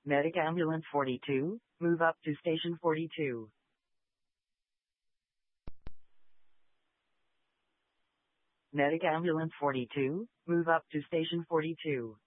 Medic Ambulance 42, move up to Station 42. Medic Ambulance 42, move up to Station 42.